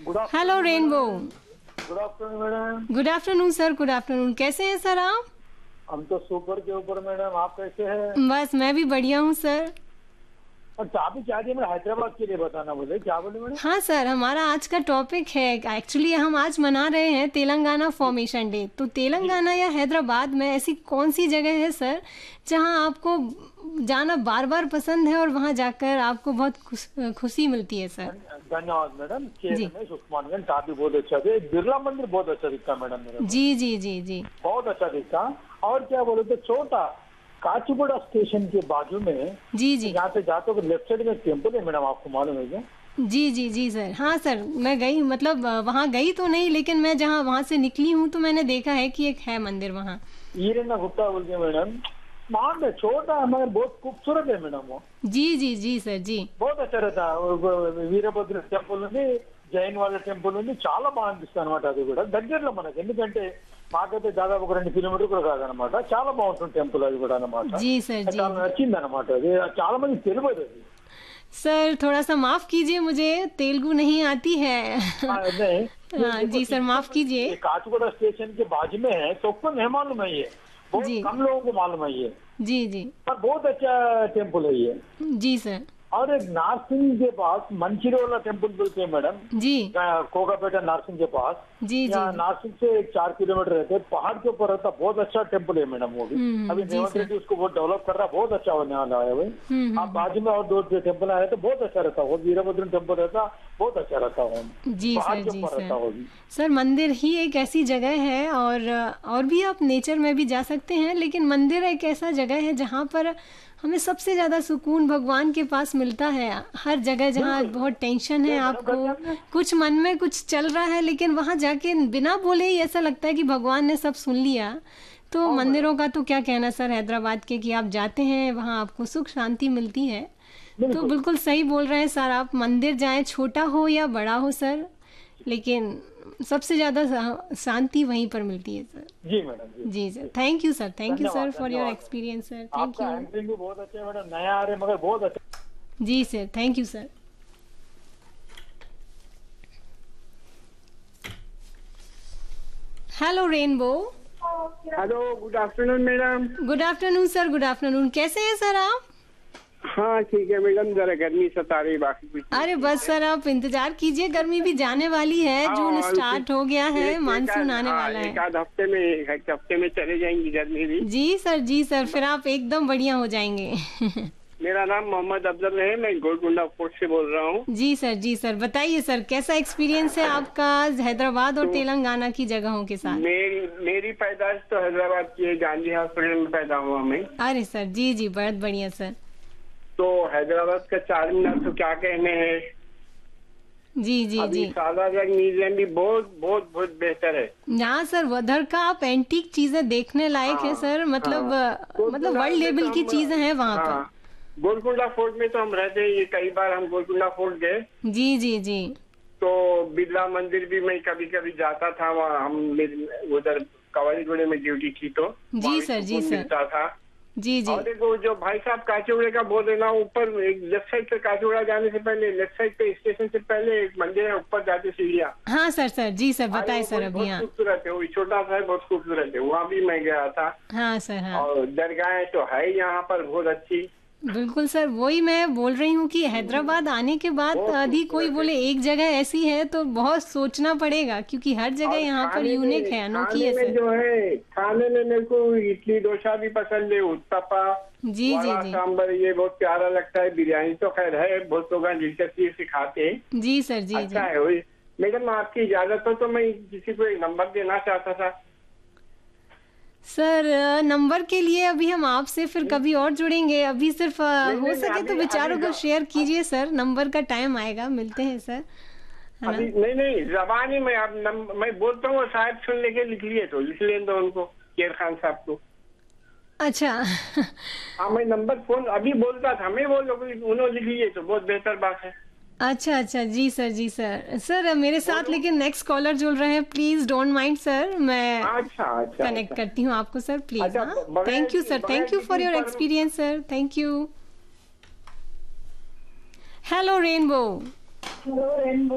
Hello rainbow. Good afternoon madam. Good afternoon sir, good afternoon. कैसे हैं sir आप? हम तो सुपर के ऊपर मैडम, आप कैसे हैं? बस मैं भी बढ़िया हूँ सर। और चाबी चाहिए मैंने हैदराबाद के लिए बताना बोले, क्या बोले मैडम? हाँ सर, हमारा आज का टॉपिक है, एक्चुअली हम आज मना रहे हैं तेलंगाना फॉर्मेशन डे। तो तेलंगाना या हैदराबाद में ऐसी कौन सी जगह है सर जहाँ आपको जाना बार बार पसंद है और वहाँ जाकर आपको बहुत खुशी मिलती है सर? धन्यवाद मैडम। जी केरल में उस्मानगंज काफी बहुत अच्छा थे, बिरला मंदिर बहुत अच्छा दिखता मैडम मेरे को। जी जी जी जी बहुत अच्छा दिखता। और क्या बोले तो छोटा काचीगुड़ा स्टेशन के बाजू में जी जी यहाँ से जाते हो लेफ्ट साइड में टेम्पल है मैडम, आपको मालूम है क्या? जी जी जी सर। हाँ सर, मैं गई, मतलब वहाँ गई तो नहीं, लेकिन मैं जहाँ वहाँ से निकली हूँ तो मैंने देखा है कि एक है मंदिर वहाँ। ईरना गुप्ता बोल के मैडम, मान है छोटा है मगर बहुत खूबसूरत है मैडम वो। जी जी जी सर जी। बहुत अच्छा रहता వీరభద్ర టెంపుల్ ఉంది, జైన్ వాళ్ళ టెంపుల్ ఉంది, చాలా బాగా అనిపిస్తుంది అనమాట. అది కూడా దగ్గరలో మనకి, ఎందుకంటే మాకైతే దాదాపు ఒక 2 కిలోమీటర్ కూడా కాదనమాట. చాలా బాగుంటుంది టెంపుల్ అది కూడా అనమాట. जी सर जी। చాలా నచ్చింది అనమాట. అది చాలా మంది తెలియదు అది. सर थोड़ा सा माफ कीजिए, मुझे तेलुगु नहीं आती है। नहीं, हाँ जी सर, माफ कीजिए। ये काचगुड़ा स्टेशन के बाजू में है, सबको नहीं मालूम है ये, बहुत जी कम लोगों को मालूम है ये, जी जी पर बहुत अच्छा टेम्पल है ये. जी सर और एक नारसिंह के पास मंचिरोला टेम्पल बोलते हैं मैडम, जी कोकापेटा नारसिंह के पास. जी जी यहाँ नारसिंह से 4 किलोमीटर रहते हैं, पहाड़ के ऊपर रहता, बहुत अच्छा टेम्पल है मैडम वो भी. अभी जी रेवंत सर। रेड्डी उसको बहुत डेवलप कर रहा है, बहुत अच्छा होने वाला है भाई. आप बाजू में और 2 टेम्पल आए तो बहुत अच्छा रहता है वो. वीरभद्र टेम्पल रहता, बहुत अच्छा रहता है वो, जी पहाड़ सर के जी ऊपर रहता सर। वो भी. सर मंदिर ही एक ऐसी जगह है, और भी आप नेचर में भी जा सकते हैं, लेकिन मंदिर एक ऐसा जगह है जहाँ पर हमें सबसे ज़्यादा सुकून भगवान के पास मिलता है। हर जगह जहाँ बहुत टेंशन है आपको, कुछ मन में कुछ चल रहा है, लेकिन वहाँ जाके बिना बोले ही ऐसा लगता है कि भगवान ने सब सुन लिया। तो मंदिरों का तो क्या कहना सर हैदराबाद के, कि आप जाते हैं वहाँ आपको सुख शांति मिलती है। तो बिल्कुल सही बोल रहे हैं सर आप, मंदिर जाएं, छोटा हो या बड़ा हो सर, लेकिन सबसे ज़्यादा शांति वहीं पर मिलती है sir. Ji madam ji sir, thank you sir, thank you sir धन्यवाद, फॉर योर धन्यवाद। एक्सपीरियंस सर, थैंक आपका यू। हैंडलिंग भी बहुत अच्छा है मैडम, नया आ रहे मगर बहुत अच्छा. जी sir, thank you sir. Hello rainbow. Hello, good afternoon madam. Good afternoon sir, good afternoon. कैसे हैं सर आप? हाँ ठीक है मैडम, जरा गर्मी सता रही, बाकी कुछ नहीं। अरे बस सर आप इंतजार कीजिए, गर्मी भी जाने वाली है, हाँ, जून और स्टार्ट हो गया है, एक मानसून आने हाँ, वाला एक है। आध हफ्ते में चले जाएंगी गर्मी भी। जी सर, फिर आप एकदम बढ़िया हो जाएंगे। मेरा नाम मोहम्मद अफजल है, मैं गोलकुंडा फोर्ट से बोल रहा हूँ। जी सर, बताइए सर, कैसा एक्सपीरियंस है आपका हैदराबाद और तेलंगाना की जगहों के साथ? मेरी पैदाइश तो हैदराबाद की है, गांधी हॉस्पिटल में पैदा हुआ मैं। अरे सर जी, बहुत बढ़िया सर। तो हैदराबाद का चार मीनार तो क्या कहने हैं। जी अभी सालारजंग म्यूजियम भी बहुत बहुत बहुत बेहतर है। यहाँ सर उधर का आप एंटीक चीजें देखने लायक है सर, मतलब मतलब वर्ल्ड लेवल की चीजें हैं वहाँ पर। गोलकुंडा फोर्ट में तो हम रहते हैं, कई बार हम गोलकुंडा फोर्ट गए। जी। तो बिरला मंदिर भी मैं कभी कभी जाता था, वहाँ हम उधर कवालीगुड़े में ड्यूटी थी तो जी सर मिलता था। जी और देखो जो भाई साहब काचीगुड़े का बोल रहे ना, ऊपर एक लेफ्ट साइड पे काचीगुड़ा जाने से पहले, लेफ्ट साइड पे स्टेशन से पहले एक मंदिर है, ऊपर जाते सीढ़ियाँ। हाँ सर जी सर, बताए सर अभी। बहुत खूबसूरत है वो, छोटा सा है, बहुत खूबसूरत है, वहाँ भी मैं गया था। हाँ सर हाँ। और दरगाहें तो है यहाँ पर बहुत अच्छी। बिल्कुल सर, वही मैं बोल रही हूँ कि हैदराबाद आने के बाद यदि कोई बोले एक जगह ऐसी है तो बहुत सोचना पड़ेगा, क्योंकि हर जगह यहाँ पर यूनिक है, अनोखी है सर। जो है खाने में मेरे को इडली डोसा भी पसंद है, उत्तपा, जी सांबर, ये बहुत प्यारा लगता है। बिरयानी तो खैर है, बहुत लोग दिलचस्पी से खाते हैं। जी सर जी अच्छा है वही। मैडम आपकी इजाजत हो तो मैं किसी को एक नंबर देना चाहता था सर। नंबर के लिए अभी हम आपसे फिर कभी और जुड़ेंगे, अभी सिर्फ हो सके तो विचारों को शेयर कीजिए सर, नंबर का टाइम आएगा, मिलते हैं सर, है ना? अभी नहीं, जबानी में आप मैं बोलता हूँ, शायद सुन लेके लिख लें दो उनको, केर खान साहब को। अच्छा। हाँ, मैं नंबर फोन अभी बोलता था, मैं बोल उन्होंने लिख लिए तो बहुत बेहतर बात है। अच्छा जी सर मेरे साथ लेकिन नेक्स्ट कॉलर जुड़ रहे हैं, प्लीज डोंट माइंड सर, मैं कनेक्ट करती हूँ आपको सर, प्लीज। हाँ, thank you sir, thank you for your experience sir, thank you. Hello rainbow.